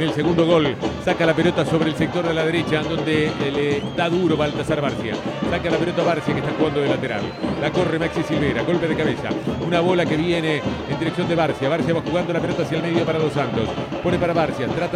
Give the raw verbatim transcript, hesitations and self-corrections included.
en el segundo gol. Saca la pelota sobre el sector de la derecha, donde le da duro Baltasar Barcia. Saca la pelota Barcia, que está jugando de lateral. La corre Maxi Silvera, golpe de cabeza. Una bola que viene en dirección de Barcia. Barcia va jugando la pelota hacia el medio para Dos Santos. Pone para Barcia, trata